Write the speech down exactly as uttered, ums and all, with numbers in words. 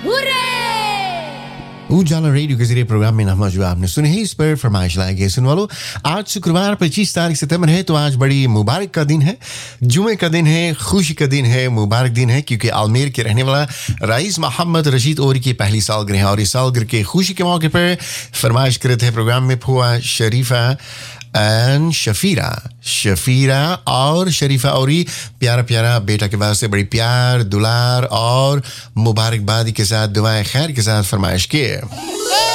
उजाला radio के जरिए programme में नामा जो आपने सुने हैं इस पर फरमाइश लाए गए सुन वालों। आज शुक्रवार पच्चीस तारीख सितंबर है, तो आज बड़ी मुबारक का दिन है, जुमे का दिन है, खुशी का दिन है, मुबारक दिन है, क्योंकि आलमेर के रहने वाला रईस मोहम्मद रशीद ओरी की पहली सालगिरह है। और इस सालगिरह के खुशी के मौके पर फरमाइश करते हैं प्रोग्राम में फुआ शरीफा एंड शफीरा शफीरा और शरीफा औरी प्यारा प्यारा बेटा के वास्ते बड़ी प्यार दुलार और मुबारकबादी के साथ दुआएं खैर के साथ फरमाइश किए।